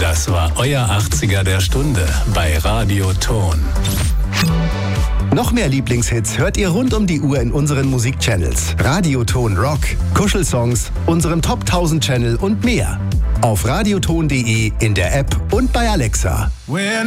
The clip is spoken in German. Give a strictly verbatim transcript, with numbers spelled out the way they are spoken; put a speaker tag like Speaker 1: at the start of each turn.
Speaker 1: Das war euer achtziger der Stunde bei Radio Ton.
Speaker 2: Noch mehr Lieblingshits hört ihr rund um die Uhr in unseren Musikchannels. Radioton Rock, Kuschelsongs, unserem Top tausend Channel und mehr. Auf radioton punkt de, in der App und bei Alexa.
Speaker 3: When